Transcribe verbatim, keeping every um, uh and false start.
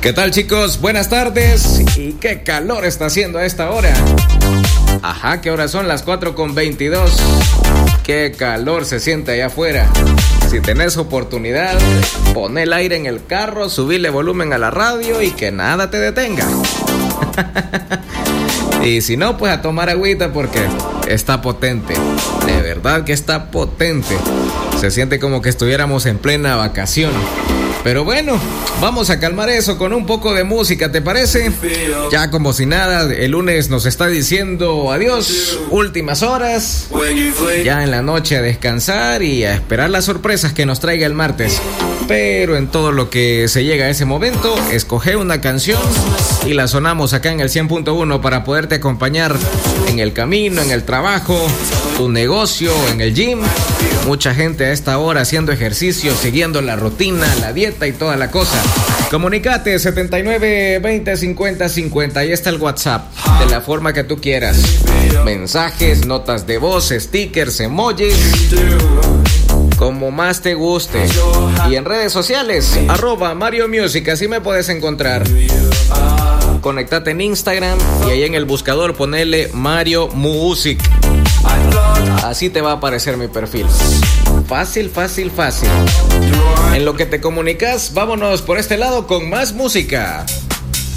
¿Qué tal, chicos? Buenas tardes. ¿Y qué calor está haciendo a esta hora? Ajá, ¿qué horas son? Las cuatro con veintidós. Qué calor se siente allá afuera. Si tenés oportunidad, pon el aire en el carro, subile volumen a la radio y que nada te detenga. Y si no, pues a tomar agüita porque está potente. De verdad que está potente. Se siente como que estuviéramos en plena vacación. Pero bueno, vamos a calmar eso con un poco de música, ¿te parece? Ya como si nada, el lunes nos está diciendo adiós, últimas horas. Ya en la noche a descansar y a esperar las sorpresas que nos traiga el martes. Pero en todo lo que se llega a ese momento, escoge una canción y la sonamos acá en el cien punto uno para poderte acompañar en el camino, en el trabajo, tu negocio, en el gym. Mucha gente a esta hora haciendo ejercicio, siguiendo la rutina, la dieta y toda la cosa. Comunicate setenta y nueve veinte cincuenta cincuenta. Ahí está el WhatsApp, de la forma que tú quieras. Mensajes, notas de voz, stickers, emojis, como más te guste. Y en redes sociales, arroba Mario Music, así me puedes encontrar. Conectate en Instagram y ahí en el buscador ponele Mario Music. Así te va a aparecer mi perfil. Fácil, fácil, fácil. En lo que te comunicas, vámonos por este lado con más música.